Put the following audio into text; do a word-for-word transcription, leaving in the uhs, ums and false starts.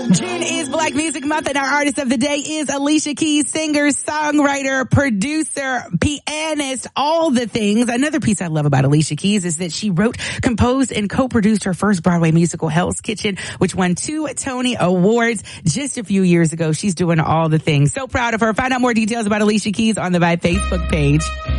June is Black Music Month, and our artist of the day is Alicia Keys, singer, songwriter, producer, pianist, all the things. Another piece I love about Alicia Keys is that she wrote, composed, and co-produced her first Broadway musical, Hell's Kitchen, which won two Tony Awards just a few years ago. She's doing all the things. So proud of her. Find out more details about Alicia Keys on the Vibe Facebook page.